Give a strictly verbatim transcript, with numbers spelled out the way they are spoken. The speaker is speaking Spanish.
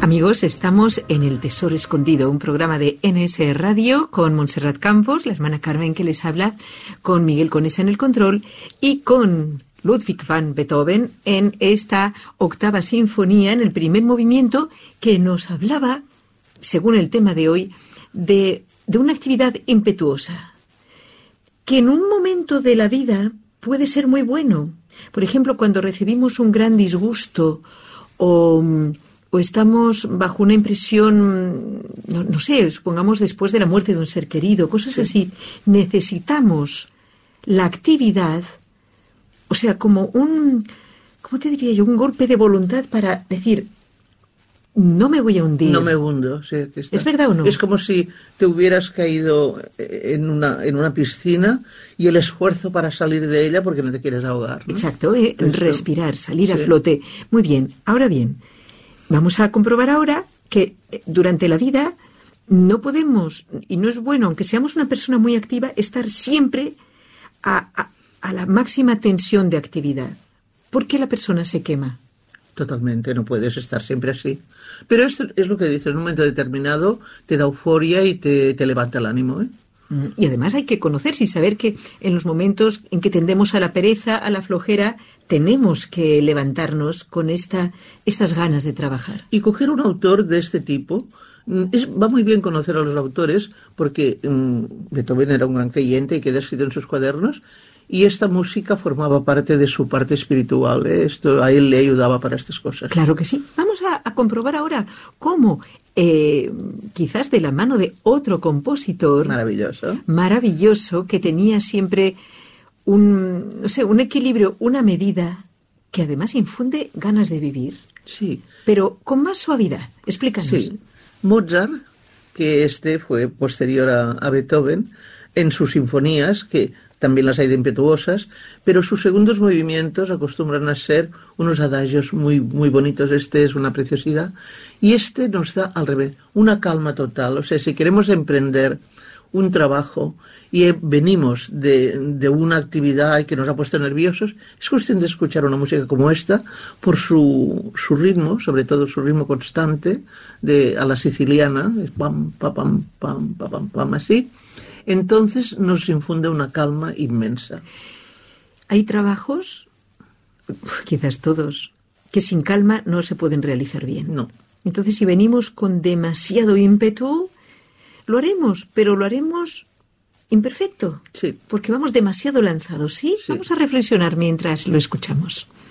Amigos, estamos en El Tesoro Escondido, un programa de N S Radio con Montserrat Campos, la hermana Carmen que les habla, con Miguel Conesa en el control y con Ludwig van Beethoven en esta octava sinfonía, en el primer movimiento, que nos hablaba, según el tema de hoy, de, de una actividad impetuosa, que en un momento de la vida puede ser muy bueno. Por ejemplo, cuando recibimos un gran disgusto o... o estamos bajo una impresión, no, no sé, supongamos después de la muerte de un ser querido, cosas sí. así, necesitamos la actividad, o sea, como un, ¿cómo te diría yo? Un golpe de voluntad para decir, no me voy a hundir. No me hundo. Sí, aquí está. ¿Es verdad o no? Es como si te hubieras caído en una, en una piscina y el esfuerzo para salir de ella porque no te quieres ahogar, ¿no? Exacto, eh, respirar, salir sí. a flote. Muy bien, ahora bien, vamos a comprobar ahora que durante la vida no podemos, y no es bueno, aunque seamos una persona muy activa, estar siempre a, a, a la máxima tensión de actividad, porque la persona se quema. Totalmente, no puedes estar siempre así. Pero esto es lo que dices, en un momento determinado te da euforia y te, te levanta el ánimo, ¿eh? Y además hay que conocerse y saber que en los momentos en que tendemos a la pereza, a la flojera, tenemos que levantarnos con esta, estas ganas de trabajar. Y coger un autor de este tipo, es, va muy bien conocer a los autores, porque um, Beethoven era un gran creyente y queda escrito en sus cuadernos, y esta música formaba parte de su parte espiritual, ¿eh? Esto a él le ayudaba para estas cosas. Claro que sí. Vamos a, a comprobar ahora cómo, eh, quizás de la mano de otro compositor maravilloso, maravilloso que tenía siempre un, no sé, un equilibrio, una medida que además infunde ganas de vivir. Sí. Pero con más suavidad. Explícanos. Sí. Mozart, que este fue posterior a, a Beethoven, en sus sinfonías, que también las hay de impetuosas, pero sus segundos movimientos acostumbran a ser unos adagios muy, muy bonitos. Este es una preciosidad. Y este nos da al revés, una calma total. O sea, si queremos emprender un trabajo y venimos de, de una actividad que nos ha puesto nerviosos, es cuestión de escuchar una música como esta por su, su ritmo, sobre todo su ritmo constante, de, a la siciliana, es pam, pam, pam, pam, pam, pam, pam, así. Entonces nos infunde una calma inmensa. Hay trabajos, quizás todos, que sin calma no se pueden realizar bien. No. Entonces, si venimos con demasiado ímpetu, lo haremos, pero lo haremos imperfecto. Sí. Porque vamos demasiado lanzados, ¿sí? Sí. Vamos a reflexionar mientras lo escuchamos.